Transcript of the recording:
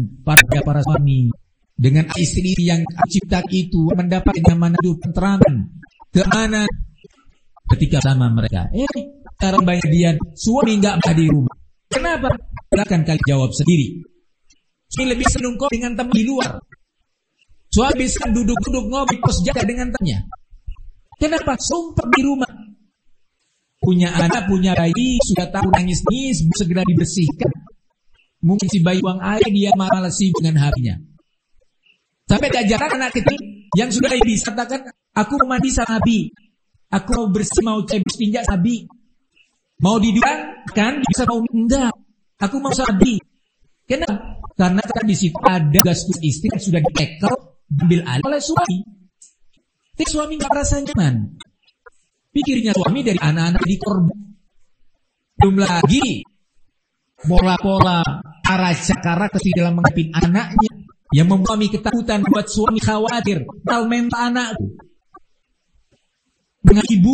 para suami dengan istri yang cipta itu mendapat kenyamanan hidup tenteraman. Kemana ketika sama mereka? Sekarang banyak dia suami enggak ada di rumah. Kenapa? Silakan kalian jawab sendiri. Suami lebih senang kau dengan teman di luar. Suami bisa duduk-duduk ngobrol pos jaga dengan temannya. Kenapa? Sumpah di rumah. Punya anak, punya bayi, sudah tahu nangis-nangis, segera dibersihkan. Mungkin si bayi buang air, dia malah sibuk dengan hatinya. Sampai diajarkan anak kecil yang sudah bisa katakan, aku mau mandi sama Abi. Aku mau bersih, mau tinjak sama Abi. Mau diduang, kan? Bisa mau enggak. Aku mau sama Abi. Kenapa? Karena kan di situ ada tugas istri yang sudah ditekel, ambil alih oleh suami. Tapi suami nggak merasa nyaman. Pikirnya suami dari anak-anak di korban. Belum lagi pola-pola cara kesih dalam menghadapi anaknya yang membuat ketakutan, buat suami khawatir. Mental anakku. Dengan ibu